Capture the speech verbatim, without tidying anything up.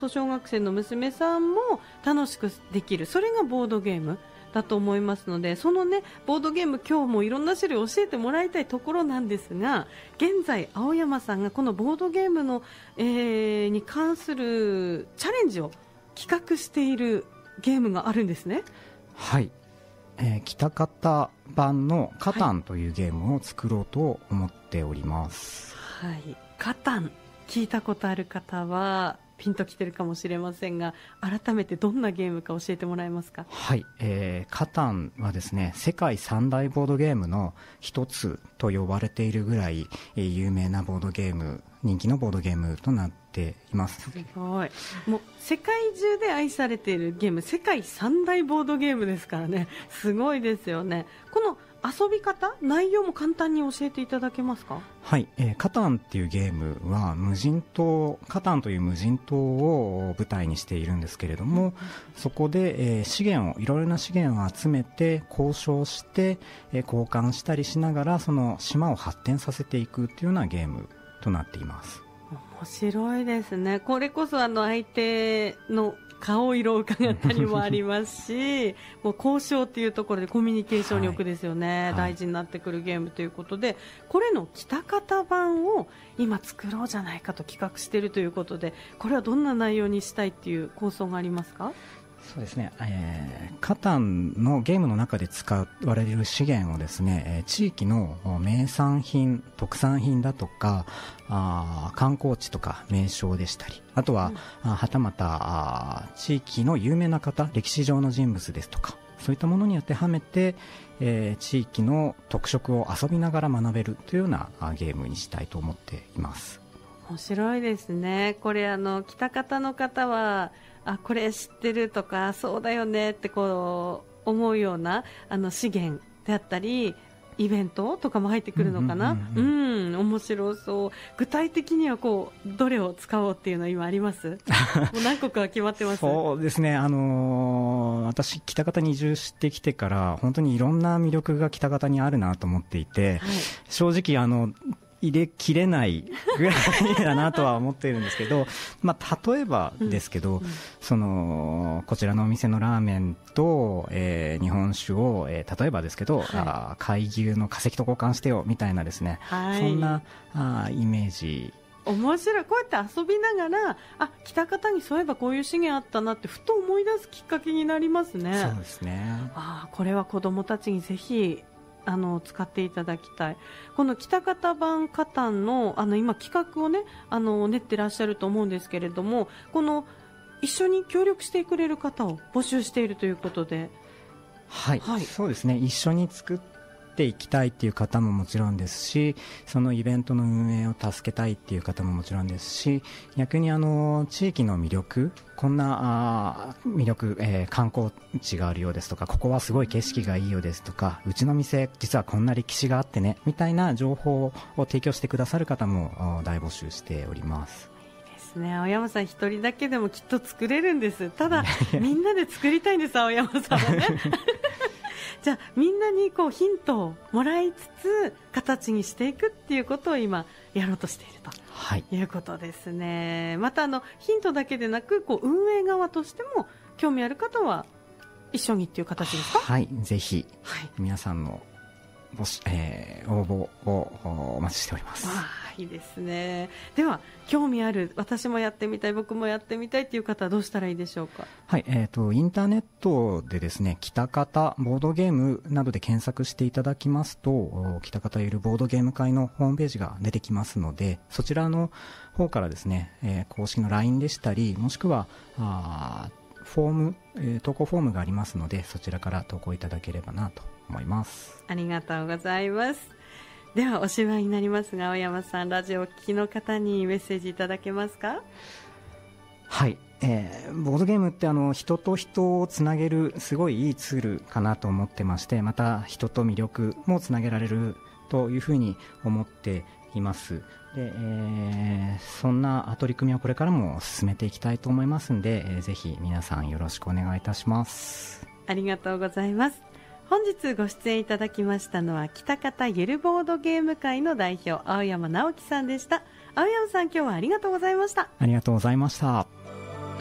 小学生の娘さんも楽しくできる、それがボードゲームだと思いますので、そのねボードゲーム今日もいろんな種類教えてもらいたいところなんですが、現在青山さんがこのボードゲームの、えー、に関するチャレンジを企画しているゲームがあるんですね。 はい、えー、北方版のカタンというゲームを作ろうと思っております。 はい、はい、カタン聞いたことある方はピンときてるかもしれませんが、改めてどんなゲームか教えてもらえますか。 はい、えー、カタンはですね、世界三大ボードゲームの一つと呼ばれているぐらい、えー、有名なボードゲーム、人気のボードゲームとなっています。 すごい、もう世界中で愛されているゲーム、世界三大ボードゲームですからね、すごいですよね。この遊び方、内容も簡単に教えていただけますか。 はい、えー、カタンっていうゲームは無人島、カタンという無人島を舞台にしているんですけれども、うん、そこで、えー、資源をいろいろな資源を集めて交渉して、えー、交換したりしながらその島を発展させていくっていうようなゲームとなっています。 面白いですね。これこそあの相手の顔色を伺ったりもありますしもう交渉というところでコミュニケーション力ですよね、はい、大事になってくるゲームということで、これの北方版を今作ろうじゃないかと企画しているということで、これはどんな内容にしたいっていう構想がありますか。 そうですね、えー、カタンのゲームの中で使われる資源をですね、えー、地域の名産品、特産品だとかあ観光地とか名称でしたり、あとは、うん、はたまたあ地域の有名な方、歴史上の人物ですとか、そういったものに当てはめて、えー、地域の特色を遊びながら学べるというようなゲームにしたいと思っています。 面白いですね。これあの北方の方はあこれ知ってるとかそうだよねってこう思うようなあの資源であったりイベントとかも入ってくるのかな。うん、うんうん、面白そう。具体的にはこうどれを使おうっていうのは今ありますもう何個か決まってますそうですね、あのー、私北方に移住してきてから本当にいろんな魅力が北方にあるなと思っていて、はい、正直あの入れきれないぐらいだなとは思っているんですけどまあ例えばですけど、うんうん、そのこちらのお店のラーメンと、えー、日本酒を、えー、例えばですけど、はい、あ海牛の化石と交換してよみたいなですね、はい、そんなあイメージ。 面白い。こうやって遊びながらあ北方にそういえばこういう資源あったなってふと思い出すきっかけになりますね。 そうですね。 あこれは子どもたちにぜひあの使っていただきたい。この北方版カタンのあの今企画をねあの練ってらっしゃると思うんですけれども、この一緒に協力してくれる方を募集しているということで、 はい、はい、そうですね、一緒に作っていきたいっていう方ももちろんですし、そのイベントの運営を助けたいっていう方ももちろんですし、逆にあの地域の魅力、こんなあ魅力、えー、観光地があるようですとか、ここはすごい景色がいいようですとか、うちの店実はこんな歴史があってねみたいな情報を提供してくださる方も大募集しております。 ね、青山さん一人だけでもきっと作れるんです。ただみんなで作りたいんです青山さんはねじゃあみんなにこうヒントをもらいつつ形にしていくっていうことを今やろうとしていると、はい、いうことですね。またあのヒントだけでなくこう運営側としても興味ある方は一緒にっていう形ですか。 はい、ぜひ、はい、皆さんの募集、えー、応募をお待ちしております。 あいいですね。では興味ある、私もやってみたい、僕もやってみたいという方はどうしたらいいでしょうか。 はい、えーと、インターネットでですね、北方ボードゲームなどで検索していただきますと、北方ゆるボードゲーム会のホームページが出てきますので、そちらの方からですね、えー、公式の ライン でしたり、もしくはあフォーム、えー、投稿フォームがありますので、そちらから投稿いただければなと思います。 ありがとうございます。ではおしまいになりますが、青山さん、ラジオを聴きの方にメッセージいただけますか。 はい、えー、ボードゲームってあの人と人をつなげるすごいいいツールかなと思ってまして、また人と魅力もつなげられるというふうに思っています。で、えー、そんな取り組みをこれからも進めていきたいと思いますので、えー、ぜひ皆さんよろしくお願いいたします。 ありがとうございます。本日ご出演いただきましたのは北方ゆるボードゲーム会の代表青山直樹さんでした。青山さん、今日はありがとうございました。 ありがとうございました。